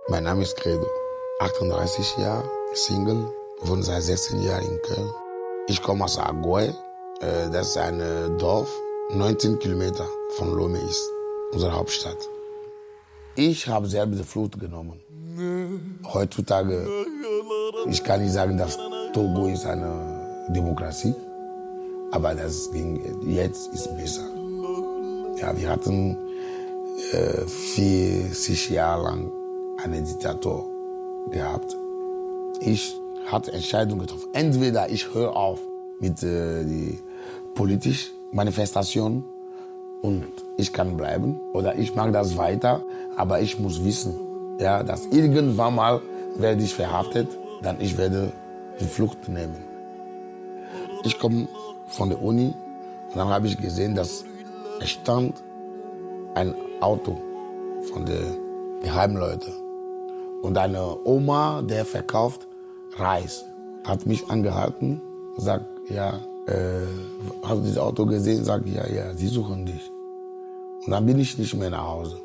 Mein Name ist Credo, 38 Jahre, Single, wohne seit 16 Jahren in Köln. Ich komme aus Agoy, das ist ein Dorf, 19 Kilometer von Lomé ist, unsere Hauptstadt. Ich habe selber die Flucht genommen. Heutzutage, ich kann nicht sagen, dass Togo ist eine Demokratie, aber das ging jetzt ist besser. Ja, wir hatten 40 Jahre lang einen Diktator gehabt. Ich hatte Entscheidung getroffen. Entweder ich höre auf mit die politischen Manifestationen und ich kann bleiben, oder ich mache das weiter, aber ich muss wissen, ja, dass irgendwann mal werde ich verhaftet, dann ich werde die Flucht nehmen. Ich komme von der Uni und dann habe ich gesehen, dass es stand ein Auto von den Geheimleuten. Und eine Oma, der verkauft Reis, hat mich angehalten und sagt, ja, hast du dieses Auto gesehen? Sag ja, ja, sie suchen dich. Und dann bin ich nicht mehr nach Hause.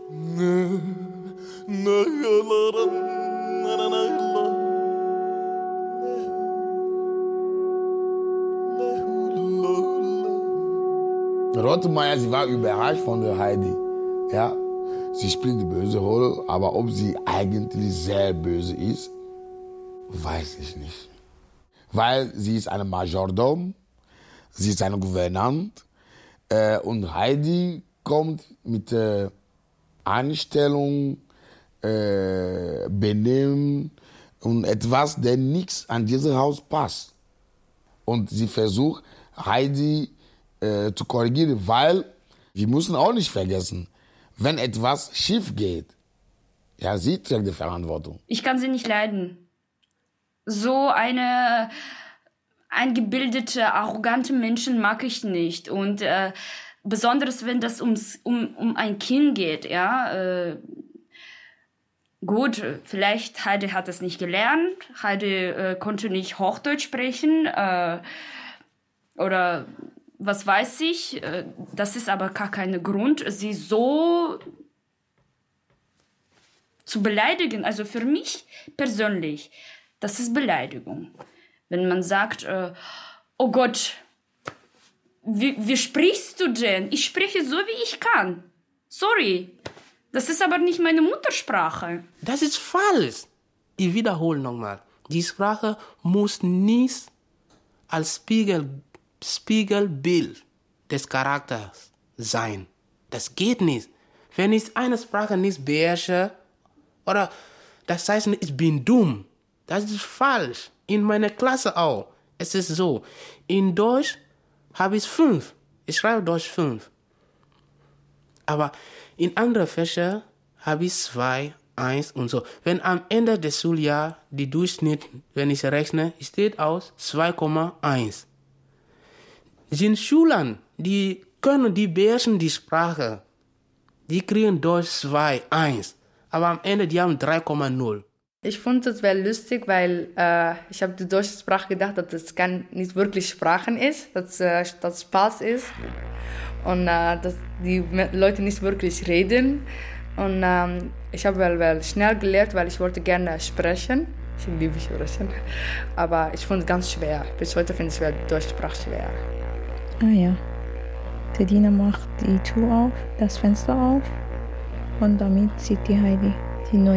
Rottenmeier, sie war überrascht von der Heidi. Ja, sie spielt die böse Rolle, aber ob sie eigentlich sehr böse ist, weiß ich nicht. Weil sie ist eine Majordom, sie ist eine Gouvernante und Heidi kommt mit Einstellung, Benehmen und etwas, der nichts an dieses Haus passt. Und sie versucht, Heidi zu korrigieren, weil wir müssen auch nicht vergessen, wenn etwas schief geht, ja, sie trägt die Verantwortung. Ich kann sie nicht leiden. So eingebildete, arrogante Menschen mag ich nicht. Und besonders, wenn das um ein Kind geht, ja. Gut, vielleicht Heidi hat es nicht gelernt, Heidi konnte nicht Hochdeutsch sprechen oder was weiß ich. Das ist aber gar kein Grund, sie so zu beleidigen. Also für mich persönlich, das ist Beleidigung. Wenn man sagt, oh Gott, wie sprichst du denn? Ich spreche so, wie ich kann. Sorry, das ist aber nicht meine Muttersprache. Das ist falsch. Ich wiederhole nochmal. Die Sprache muss nicht als Spiegelbild des Charakters sein. Das geht nicht. Wenn ich eine Sprache nicht beherrsche, oder das heißt nicht, ich bin dumm. Das ist falsch. In meiner Klasse auch. Es ist so. In Deutsch habe ich 5. Ich schreibe Deutsch 5. Aber in anderen Fächern habe ich 2, 1 und so. Wenn am Ende des Schuljahres die Durchschnitt, wenn ich rechne, steht aus 2,1. Sind Schülern, die beherrschen die Sprache. Die kriegen Deutsch 2, 1. Aber am Ende, die haben 3,0. Ich fand es sehr lustig, weil ich habe die deutsche Sprache gedacht, dass das nicht wirklich Sprachen ist, dass das Spaß ist und dass die Leute nicht wirklich reden. Und ich habe well schnell gelernt, weil ich wollte gerne sprechen. Ich liebe sprechen, aber ich fand es ganz schwer. Bis heute finde ich die deutsche Sprache schwer. Ah ja, der Diener macht die Tür auf, das Fenster auf und damit sieht die Heidi die neue